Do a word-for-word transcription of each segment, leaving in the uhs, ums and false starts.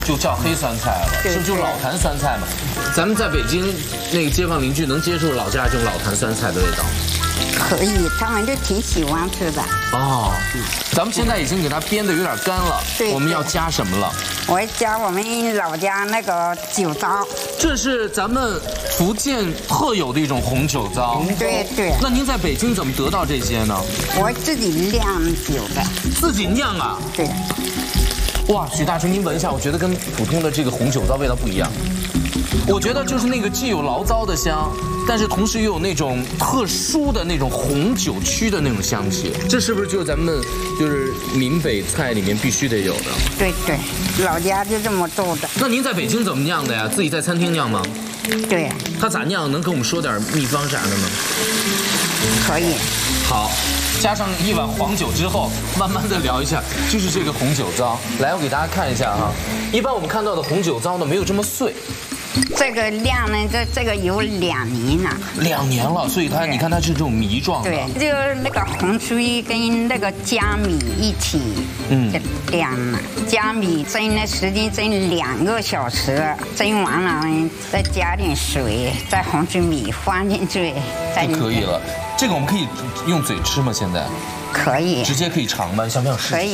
就叫黑酸菜了，就就老坛酸菜嘛。咱们在北京那个街坊邻居能接受老家这种老坛酸菜的味道？ 可以，他们就挺喜欢吃的。 哦，咱们现在已经给它煸的有点干了， 对， 我们要加什么了？ 我要加我们老家那个酒糟。 这是咱们福建特有的一种红酒糟。 对对。 那您在北京怎么得到这些呢？ 我自己酿酒的。 自己酿啊？ 对。 哇，许大厨，您闻一下，我觉得跟普通的这个红酒糟味道不一样。我觉得就是那个既有醪糟的香，但是同时又有那种特殊的那种红酒曲的那种香气。这是不是就是咱们就是闽北菜里面必须得有的？ 对对，老家就这么做的。 那您在北京怎么酿的呀？自己在餐厅酿吗？ 对。 他咋酿？能跟我们说点秘方啥的吗？ 可以。 好。加上一碗黄酒之后，慢慢的聊一下，就是这个红酒糟。来，我给大家看一下哈。一般我们看到的红酒糟呢，没有这么碎。 这个量呢，这这个有两年了。两年了，所以它你看它是这种糜状的。 对，就是那个红曲跟那个加米一起，嗯，晾了。加米蒸的时间蒸两个小时，蒸完了再加点水，再红曲米放进去， 就可以了。这个我们可以用嘴吃吗？现在可以， 直接可以尝吗？想不想试？ 可以。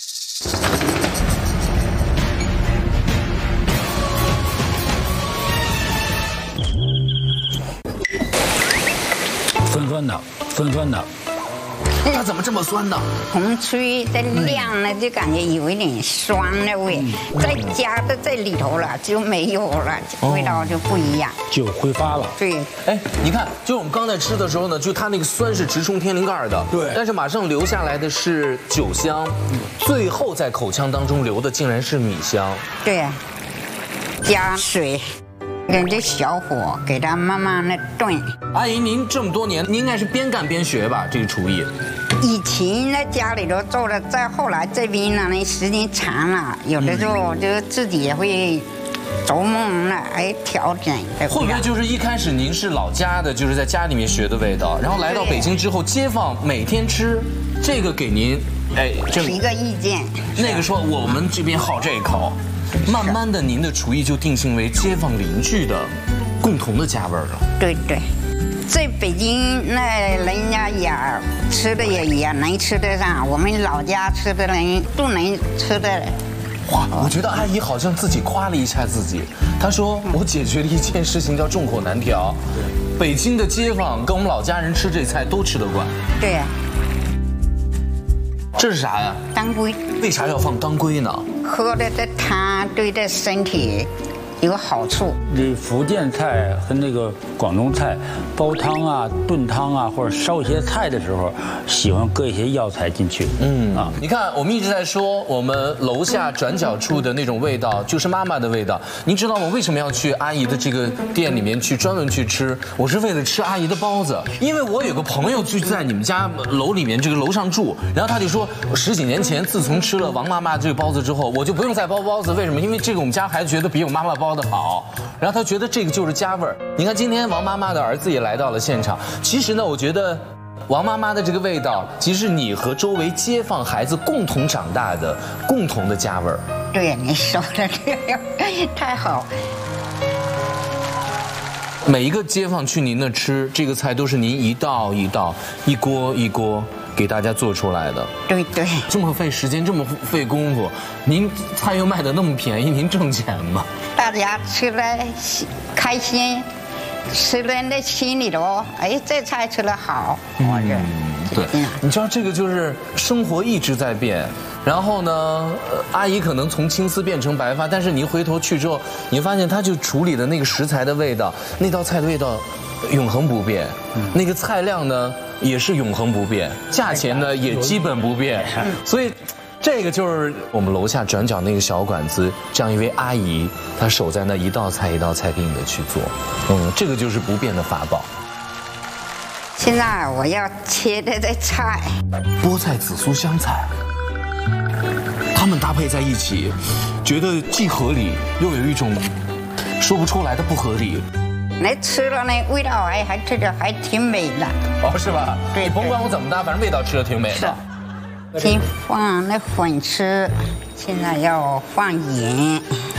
酸酸的，酸酸的。 它怎么这么酸呢？ 红曲的量呢，就感觉有一点酸的味，再加到这里头了就没有了，味道就不一样， 就挥发了。 对， 哎，你看，就我们刚才吃的时候呢，就它那个酸是直冲天灵盖的， 对， 但是马上留下来的是酒香，最后在口腔当中留的竟然是米香。 对，加水。跟着小火给它慢慢的炖。 阿姨，您这么多年，您应该是边干边学吧？这个厨艺。 以前在家里头做的，再后来这边呢，那时间长了，有的时候就自己也会琢磨来调整。 会不会就是一开始您是老家的，就是在家里面学的味道，然后来到北京之后，街坊每天吃这个给您，哎， 提个意见。 那个说我们这边好这一口。慢慢的，您的厨艺就定性为街坊邻居的共同的家味儿了。 对对，在北京那人家也吃的也也能吃得上，我们老家吃的人都能吃的。 哇，我觉得阿姨好像自己夸了一下自己，她说我解决了一件事情叫众口难调，北京的街坊跟我们老家人吃这菜都吃得惯。 对呀。 这是啥呀？ 当归。 为啥要放当归呢？ 喝的这汤对这身体有好处。 这福建菜和那个广东菜，煲汤啊、炖汤啊，或者烧一些菜的时候，喜欢搁一些药材进去。嗯啊， 你看，我们一直在说我们楼下转角处的那种味道，就是妈妈的味道。您知道我为什么要去阿姨的这个店里面去专门去吃？我是为了吃阿姨的包子，因为我有个朋友就在你们家楼里面这个楼上住，然后他就说，十几年前自从吃了王妈妈这个包子之后，我就不用再包包子。为什么？因为这个我们家孩子觉得比我妈妈包的好，然后他觉得这个就是家味儿。你看今天王妈妈的儿子也来到了现场，其实呢，我觉得王妈妈的这个味道，其实你和周围街坊孩子共同长大的共同的家味儿。 对，你说的这个太好。 每一个街坊去您那吃这个菜，都是您一道一道、一锅一锅给大家做出来的。 对对， 这么费时间，这么费功夫，您菜又卖得那么便宜，您挣钱吗？ 大家吃的开心，吃的那心里头，哎，这菜吃得好，我觉得。 对，你知道这个就是生活一直在变，然后呢，呃、阿姨可能从青丝变成白发，但是你一回头去之后，你发现她就处理的那个食材的味道，那道菜的味道永恒不变，嗯、那个菜量呢也是永恒不变，价钱呢也基本不变，所以这个就是我们楼下转角那个小馆子这样一位阿姨，她守在那一道菜一道菜给你的去做，嗯，这个就是不变的法宝。 现在我要切的这菜， 菠菜、紫苏、香菜，它们搭配在一起，觉得既合理，又有一种说不出来的不合理。 那吃了那味道还还吃着还挺美的。 哦，是吧？ 对， 你甭管我怎么搭，反正味道吃的挺美的。 先放那粉丝，现在要放盐。